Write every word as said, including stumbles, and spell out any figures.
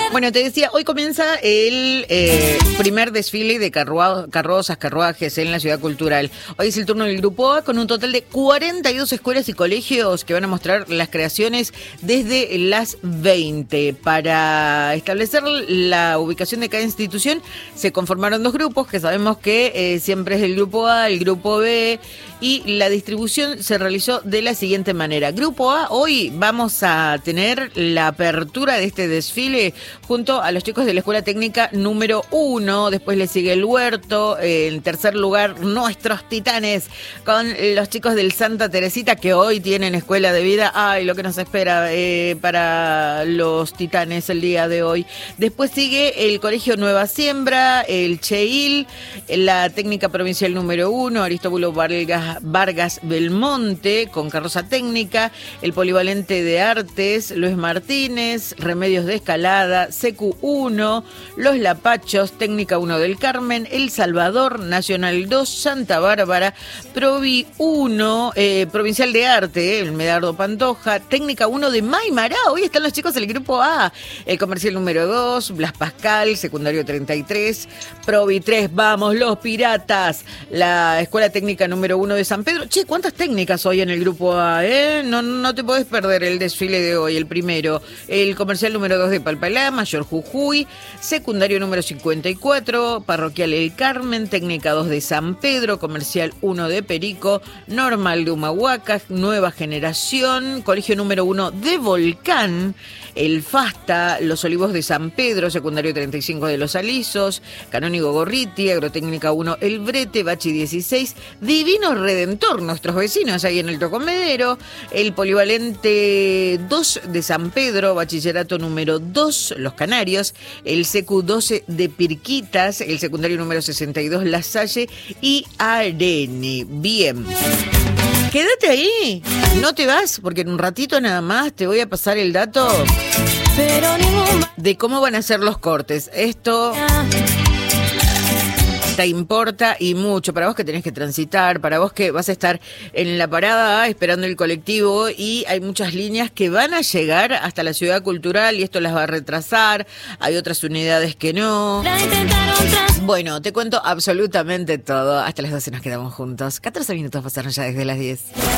Bueno, te decía, hoy comienza el eh, primer desfile de carrua- carrozas, carruajes en la Ciudad Cultural. Hoy es el turno del Grupo A con un total de cuarenta y dos escuelas y colegios que van a mostrar las creaciones desde las veinte. Para establecer la ubicación de cada institución se conformaron dos grupos, que sabemos que eh, siempre es el Grupo A, el Grupo B, y la distribución se realizó de la siguiente manera. Grupo A, hoy vamos a tener la apertura de este desfile junto a los chicos de la Escuela Técnica número uno, después le sigue el Huerto, en tercer lugar nuestros titanes con los chicos del Santa Teresita que hoy tienen Escuela de Vida. Ay, lo que nos espera eh, para los titanes el día de hoy. Después sigue el Colegio Nueva Siembra, el Cheil, la Técnica Provincial número uno, Aristóbulo Vargas, Vargas Belmonte con carroza técnica, el Polivalente de Artes, Luis Martínez, Remedios de Escalada, C Q uno, Los Lapachos, Técnica uno del Carmen, El Salvador, Nacional dos, Santa Bárbara, Provi uno, eh, Provincial de Arte, el Medardo Pantoja, Técnica uno de Maimará, hoy están los chicos del Grupo A, el Comercial número dos, Blas Pascal, Secundario treinta y tres, Provi tres, vamos los piratas, la Escuela Técnica número uno de San Pedro. Che, ¿cuántas técnicas hoy en el Grupo A? Eh? No, no te podés perder el desfile de hoy, el primero, el Comercial número dos de Palpalá, Mayor Jujuy, Secundario número cincuenta y cuatro, Parroquial El Carmen, Técnica dos de San Pedro, Comercial uno de Perico, Normal de Humahuaca, Nueva Generación, Colegio número uno de Volcán, el FASTA, Los Olivos de San Pedro, Secundario treinta y cinco de Los Alisos, Canónigo Gorriti, Agrotécnica uno El Brete, Bachi dieciséis, Divino Redentor, nuestros vecinos ahí en el Tocomedero, el Polivalente dos de San Pedro, Bachillerato número dos, Los Canarios, el C Q doce de Pirquitas, el secundario número sesenta y dos, La Salle y Areni. Bien. Quédate ahí, no te vas, porque en un ratito nada más te voy a pasar el dato de cómo van a ser los cortes. Esto te importa y mucho, para vos que tenés que transitar, para vos que vas a estar en la parada esperando el colectivo y hay muchas líneas que van a llegar hasta la Ciudad Cultural y esto las va a retrasar, hay otras unidades que no. Bueno, te cuento absolutamente todo. Hasta las doce nos quedamos juntos. catorce minutos pasaron ya desde las diez.